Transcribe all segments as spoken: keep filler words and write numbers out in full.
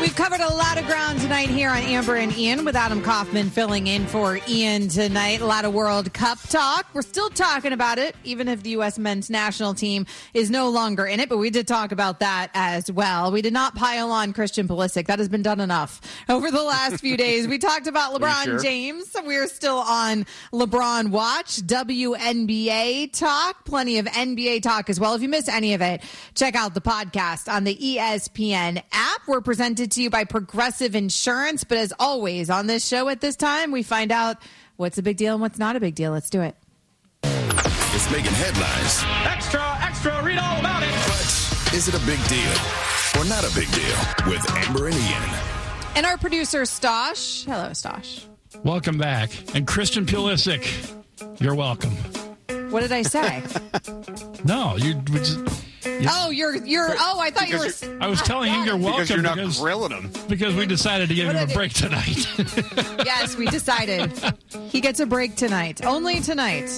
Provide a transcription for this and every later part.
We've covered a lot of ground tonight here on Amber and Ian with Adam Kaufman filling in for Ian tonight. A lot of World Cup talk. We're still talking about it, even if the U S men's national team is no longer in it. But we did talk about that as well. We did not pile on Christian Pulisic. That has been done enough over the last few days. We talked about LeBron sure? James. We're still on LeBron Watch, W N B A talk, plenty of N B A talk as well. If you miss any of it, check out the podcast on the E S P N app. We're presented to you by Progressive Insurance. But as always on this show at this time, we find out what's a big deal and what's not a big deal. Let's do it. It's making headlines. Extra, extra, read all about it. But is it a big deal or not a big deal with Amber and Ian? And our producer, Stosh. Hello, Stosh. Welcome back. And Christian Pulisic, you're welcome. What did I say? No, you were just... You, oh, you're, you're, oh, I thought you were. I was telling him you're welcome because you're not because, grilling him. Because we decided to give what him a break tonight. Yes, we decided. He gets a break tonight. Only tonight.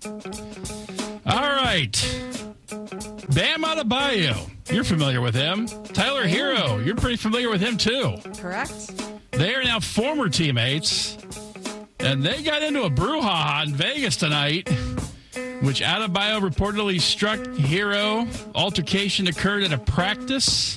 All right. Bam Adebayo. You're familiar with him. Tyler Hero. You're pretty familiar with him, too. Correct. They are now former teammates, and they got into a brouhaha in Vegas tonight, which Adebayo reportedly struck Hero. Altercation occurred at a practice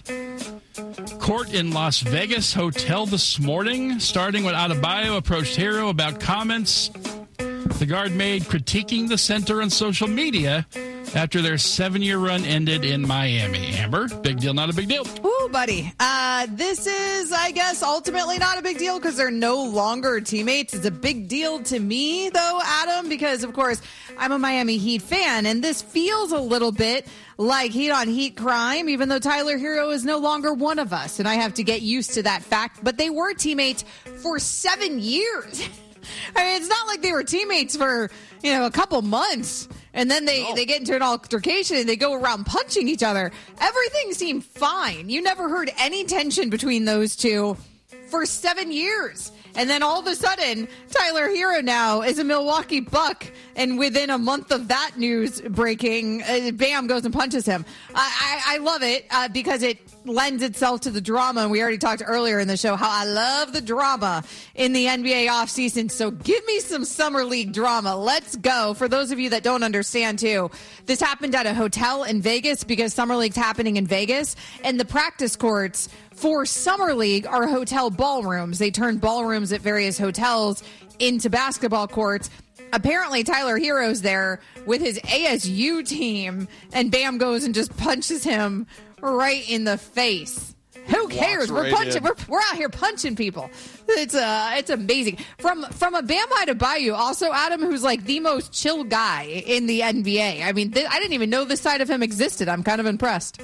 court in Las Vegas hotel this morning, starting when Adebayo approached Hero about comments the guard made critiquing the center on social media after their seven-year run ended in Miami. Amber, big deal, not a big deal? Ooh, buddy. Uh, this is, I guess, ultimately not a big deal because they're no longer teammates. It's a big deal to me, though, Adam, because, of course, I'm a Miami Heat fan, and this feels a little bit like heat-on-heat crime, even though Tyler Hero is no longer one of us, and I have to get used to that fact. But they were teammates for seven years. I mean, it's not like they were teammates for, you know, a couple months, and then they, no. they get into an altercation and they go around punching each other. Everything seemed fine. You never heard any tension between those two for seven years. And then all of a sudden, Tyler Hero now is a Milwaukee Buck. And within a month of that news breaking, uh, bam, goes and punches him. I, I, I love it uh, because it lends itself to the drama. And we already talked earlier in the show how I love the drama in the N B A offseason. So give me some Summer League drama. Let's go. For those of you that don't understand, too, this happened at a hotel in Vegas because Summer League's happening in Vegas. And the practice courts for Summer League are hotel ballrooms. They turn ballrooms at various hotels into basketball courts. Apparently, Tyler Hero's there with his A S U team, and Bam goes and just punches him right in the face. Who cares? We're right punching. We're, we're out here punching people. It's uh, it's amazing. From from a Bam Adebayo, also Adam, who's like the most chill guy in the N B A. I mean, th- I didn't even know this side of him existed. I'm kind of impressed.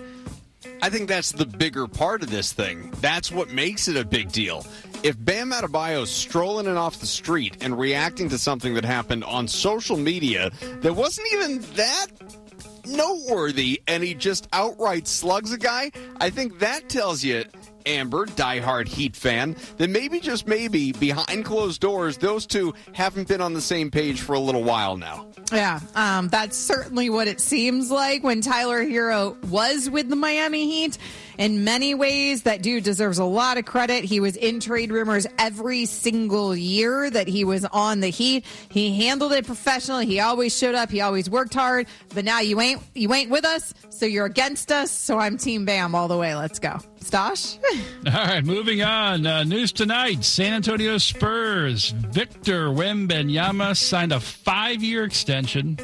I think that's the bigger part of this thing. That's what makes it a big deal. If Bam Adebayo's strolling in off the street and reacting to something that happened on social media that wasn't even that noteworthy, and he just outright slugs a guy, I think that tells you, Amber, diehard Heat fan, that maybe, just maybe, behind closed doors, those two haven't been on the same page for a little while now. Yeah, um, that's certainly what it seems like when Tyler Hero was with the Miami Heat. In many ways, that dude deserves a lot of credit. He was in trade rumors every single year that he was on the Heat. He handled it professionally. He always showed up. He always worked hard. But now you ain't you ain't with us, so you're against us. So I'm Team Bam all the way. Let's go. Stosh? All right, moving on. Uh, news tonight. San Antonio Spurs. Victor Wembanyama signed a five-year extension.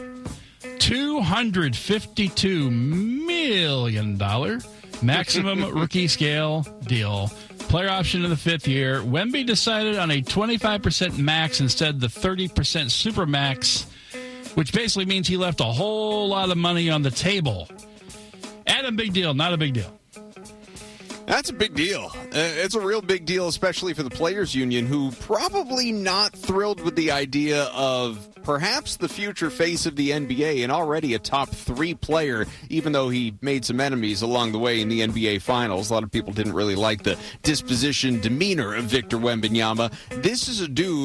two hundred fifty-two million dollars maximum rookie scale deal. Player option in the fifth year. Wemby decided on a twenty-five percent max instead of the thirty percent super max, which basically means he left a whole lot of money on the table. Adam, big deal, not a big deal. That's a big deal. Uh, it's a real big deal, especially for the Players Union, who probably not thrilled with the idea of perhaps the future face of the N B A and already a top three player, even though he made some enemies along the way in the N B A Finals. A lot of people didn't really like the disposition, demeanor of Victor Wembanyama. This is a dude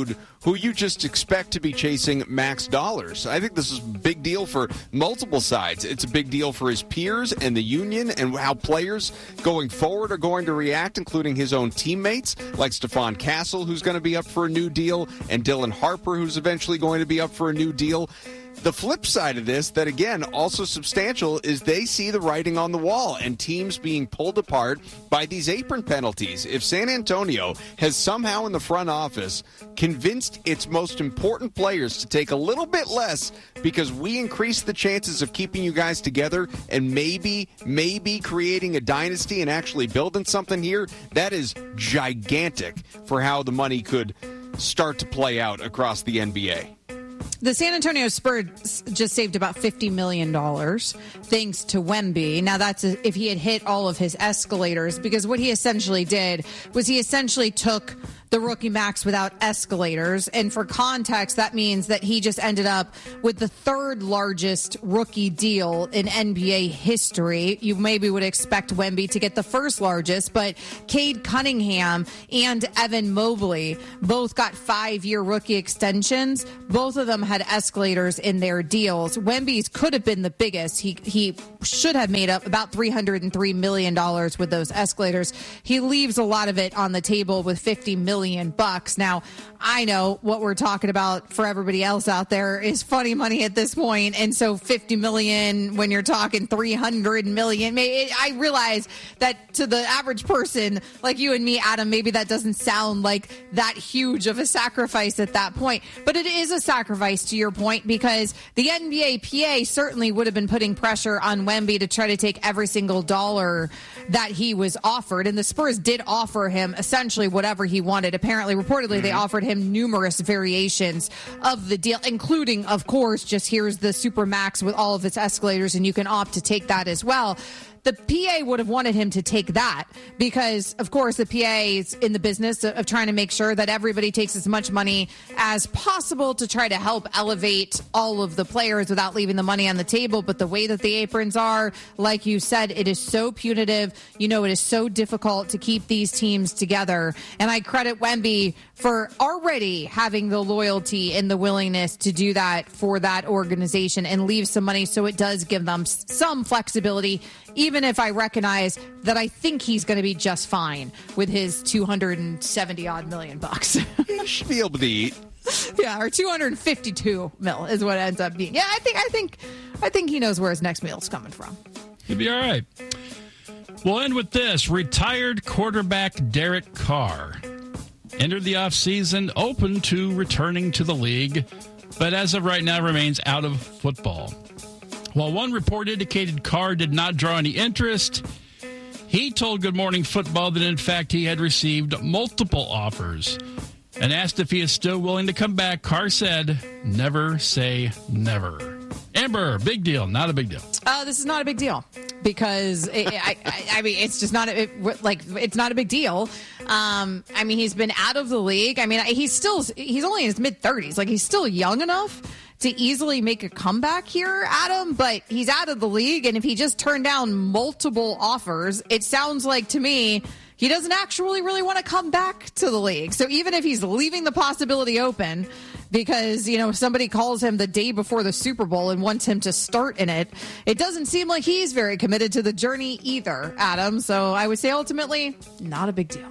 who you just expect to be chasing max dollars. I think this is a big deal for multiple sides. It's a big deal for his peers and the union and how players going forward are going to react, including his own teammates like Stephon Castle, who's going to be up for a new deal, and Dylan Harper, who's eventually going to be up for a new deal. The flip side of this, that again, also substantial, is they see the writing on the wall and teams being pulled apart by these apron penalties. If San Antonio has somehow in the front office convinced its most important players to take a little bit less because we increase the chances of keeping you guys together and maybe, maybe creating a dynasty and actually building something here, that is gigantic for how the money could start to play out across the N B A. The San Antonio Spurs just saved about fifty million dollars thanks to Wemby. Now, that's if he had hit all of his escalators, because what he essentially did was he essentially took the rookie max without escalators. And for context, that means that he just ended up with the third largest rookie deal in N B A history. You maybe would expect Wemby to get the first largest, but Cade Cunningham and Evan Mobley both got five-year rookie extensions. Both of them had escalators in their deals. Wemby's could have been the biggest. He he should have made up about three hundred three million dollars with those escalators. He leaves a lot of it on the table with fifty million bucks. Now, I know what we're talking about for everybody else out there is funny money at this point, and so fifty million when you're talking three hundred million. I realize that to the average person like you and me, Adam, maybe that doesn't sound like that huge of a sacrifice at that point, but it is a sacrifice to your point, because the N B A P A certainly would have been putting pressure on Wemby to try to take every single dollar that he was offered, and the Spurs did offer him essentially whatever he wanted. Apparently, reportedly, they offered him numerous variations of the deal, including, of course, just here's the Supermax with all of its escalators, and you can opt to take that as well. The P A would have wanted him to take that because, of course, the P A is in the business of trying to make sure that everybody takes as much money as possible to try to help elevate all of the players without leaving the money on the table. But the way that the aprons are, like you said, it is so punitive. You know, it is so difficult to keep these teams together. And I credit Wemby for already having the loyalty and the willingness to do that for that organization and leave some money so it does give them some flexibility, even if I recognize that I think he's going to be just fine with his two hundred seventy odd million bucks. He should be able to eat. Yeah, or two hundred fifty-two mil is what it ends up being. Yeah, I think I think I think he knows where his next meal's coming from. He'll be all right. We'll end with this. Retired quarterback Derek Carr entered the offseason open to returning to the league, but as of right now remains out of football. While one report indicated Carr did not draw any interest, he told Good Morning Football that, in fact, he had received multiple offers. And asked if he is still willing to come back, Carr said, never say never. Amber, big deal, not a big deal. Uh, this is not a big deal because it, I, I, I mean, it's just not a, it, like it's not a big deal. Um, I mean, he's been out of the league. I mean, he's still he's only in his mid thirties. Like, he's still young enough to easily make a comeback here, Adam, but he's out of the league. And if he just turned down multiple offers, it sounds like to me he doesn't actually really want to come back to the league. So even if he's leaving the possibility open because, you know, somebody calls him the day before the Super Bowl and wants him to start in it, it doesn't seem like he's very committed to the journey either, Adam. So I would say ultimately not a big deal.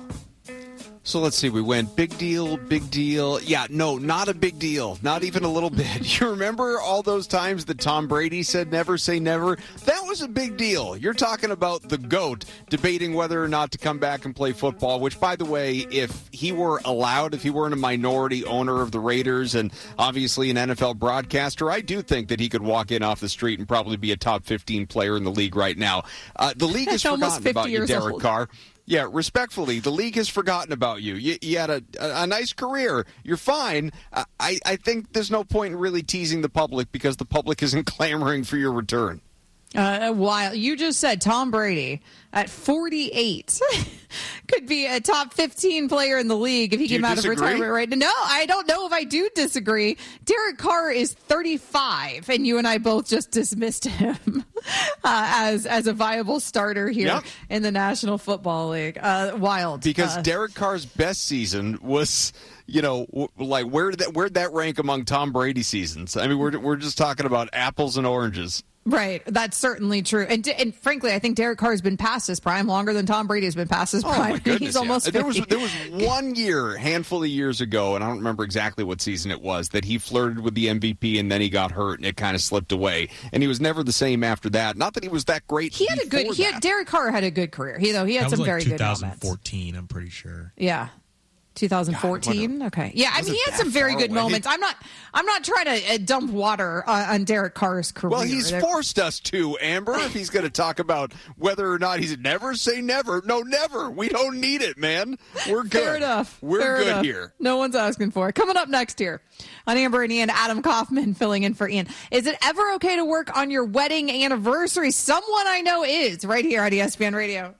So let's see, we went big deal, big deal. Yeah, no, not a big deal. Not even a little bit. You remember all those times that Tom Brady said never say never? That was a big deal. You're talking about the GOAT debating whether or not to come back and play football, which, by the way, if he were allowed, if he weren't a minority owner of the Raiders and obviously an N F L broadcaster, I do think that he could walk in off the street and probably be a top fifteen player in the league right now. Uh, the league has forgotten about you, Derek old. Carr. Yeah, respectfully, the league has forgotten about you. You, you had a, a, a nice career. You're fine. Uh, I, I think there's no point in really teasing the public because the public isn't clamoring for your return. Uh, while you just said Tom Brady at forty-eight could be a top fifteen player in the league if he Do came out disagree? of retirement right now. No, I don't know if I do disagree. Derek Carr is thirty-five, and you and I both just dismissed him uh, as as a viable starter here Yep. in the National Football League. Uh, wild. Because uh, Derek Carr's best season was, you know, w- like where did that where'd that rank among Tom Brady seasons? I mean, we're we're just talking about apples and oranges. Right, that's certainly true, and and frankly, I think Derek Carr has been past his prime longer than Tom Brady has been past his Oh prime. my goodness! He's yeah. almost fifty. There was there was one year, handful of years ago, and I don't remember exactly what season it was, that he flirted with the M V P and then he got hurt and it kind of slipped away, and he was never the same after that. Not that he was that great. He had a good. He had, Derek Carr had a good career. He though he had That some was like very good moments. twenty fourteen, I'm pretty sure. Yeah. twenty fourteen. Okay. Yeah, I mean, wasn't he had that some very far good away. moments. I'm not. I'm not trying to uh, dump water uh, on Derek Carr's career. Well, he's There- forced us to, Amber. If he's going to talk about whether or not he's never say never. No, never. We don't need it, man. We're good. Fair enough. We're Fair good enough. here. No one's asking for it. Coming up next here on Amber and Ian, Adam Kaufman filling in for Ian. Is it ever okay to work on your wedding anniversary? Someone I know is right here on E S P N Radio.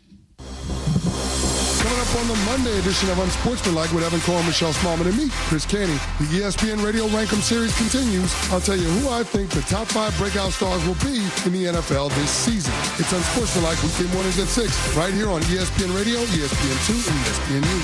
Coming up on the Monday edition of Unsportsmanlike with Evan Cole, Michelle Smallman, and me, Chris Caney. The E S P N Radio Rankum Series continues. I'll tell you who I think the top five breakout stars will be in the N F L this season. It's Unsportsmanlike weekday mornings at six, right here on E S P N Radio, E S P N two, and E S P N U.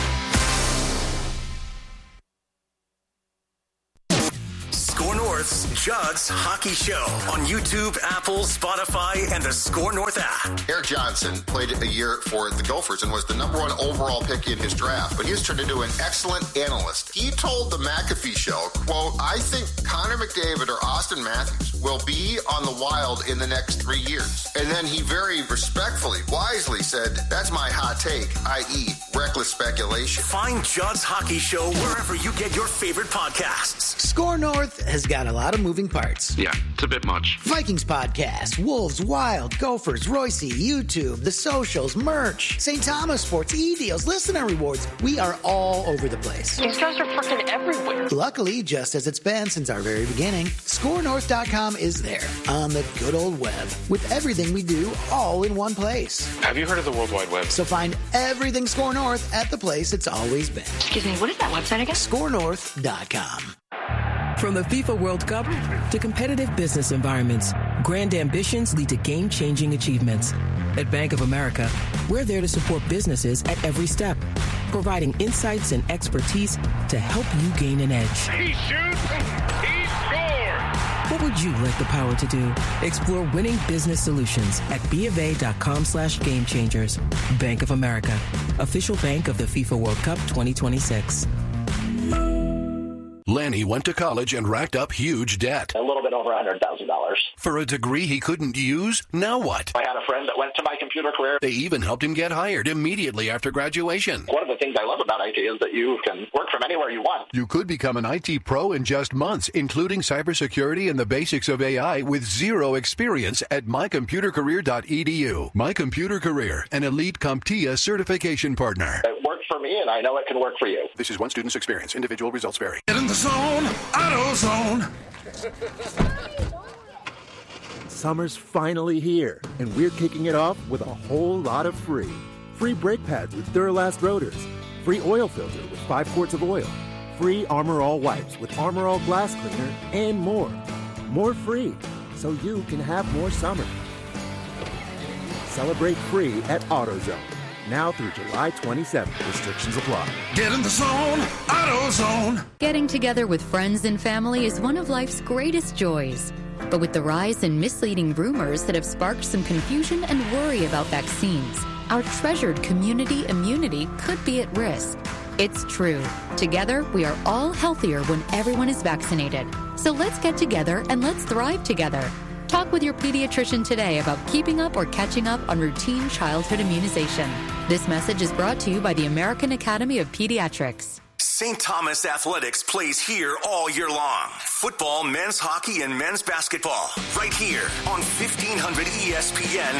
Score North's Judd's Hockey Show on YouTube, Apple, Spotify, and the Score North app. Eric Johnson played a year for the Gophers and was the number one overall pick in his draft, but he was turned into an excellent analyst. He told the McAfee Show, quote, I think Connor McDavid or Austin Matthews will be on the Wild in the next three years. And then he very respectfully, wisely said, that's my hot take, that is reckless speculation. Find Judd's Hockey Show wherever you get your favorite podcasts. Score North has got a lot of moving parts. Yeah, it's a bit much. Vikings podcast, Wolves, Wild, Gophers, Royce, YouTube, the socials, merch, Saint Thomas Sports, e-deals, listener rewards. We are all over the place. These guys are freaking everywhere. Luckily, just as it's been since our very beginning, score north dot com is there on the good old web with everything we do all in one place. Have you heard of the World Wide Web? So find everything Score North at the place it's always been. Excuse me, what is that website again? score north dot com. From the FIFA World Cup to competitive business environments, grand ambitions lead to game-changing achievements. At Bank of America, we're there to support businesses at every step, providing insights and expertise to help you gain an edge. He shoots, he scores! What would you like the power to do? Explore winning business solutions at bofa.com slash game changers. Bank of America, official bank of the FIFA World Cup twenty twenty-six. Lanny went to college and racked up huge debt. A little bit over one hundred thousand dollars. For a degree he couldn't use? Now what? I had a friend that went to My Computer Career. They even helped him get hired immediately after graduation. One of the things I love about I T is that you can work from anywhere you want. You could become an I T pro in just months, including cybersecurity and the basics of A I with zero experience at my computer career dot e d u. My Computer Career, an elite CompTIA certification partner. It worked for me, and I know it can work for you. This is one student's experience. Individual results vary. Get in the zone, AutoZone. Summer's finally here, and we're kicking it off with a whole lot of free. Free brake pads with Duralast rotors. Free oil filter with five quarts of oil. Free Armor All wipes with Armor All glass cleaner, and more. More free, so you can have more summer. Celebrate free at AutoZone. Now through July twenty-seventh. Restrictions apply. Get in the zone, AutoZone. Getting together with friends and family is one of life's greatest joys. But with the rise in misleading rumors that have sparked some confusion and worry about vaccines, our treasured community immunity could be at risk. It's true. Together, we are all healthier when everyone is vaccinated. So let's get together and let's thrive together. Talk with your pediatrician today about keeping up or catching up on routine childhood immunization. This message is brought to you by the American Academy of Pediatrics. Saint Thomas Athletics plays here all year long. Football, men's hockey, and men's basketball. Right here on fifteen hundred E S P N